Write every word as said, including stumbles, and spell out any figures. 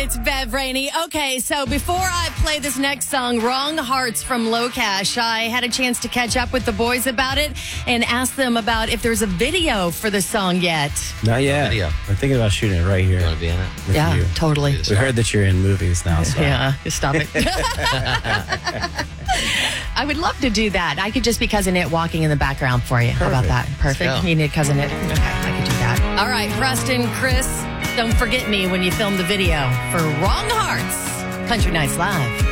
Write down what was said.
It's Bev Rainey. Okay, so before I play this next song, Wrong Hearts from Low Cash, I had a chance to catch up with the boys about it and ask them about if there's a video for the song yet. Not yet. Video. We're thinking about shooting it right here. You want to be in it? with Yeah, you. totally. We heard that you're in movies now. So. Yeah, just stop it. I would love to do that. I could just be Cousin It walking in the background for you. How about that? Perfect. go. You need Cousin It? Okay, I could do that. All right, Preston, Chris, don't forget me when you film the video for Wrong Hearts. Country Nights Live.